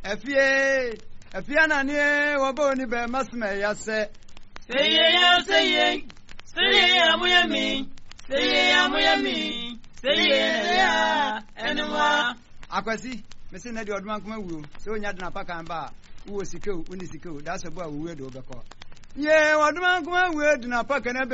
Efie na ne wobo ni be masme ya se. Say amuyami. Say ya enwa. Akwasi, me se na de odman kuma wu. Se onya de na paka mba. Wo sikeu, uni sikeu. Da se bo a wu we do be ko. Ye odman kuma wu de na paka na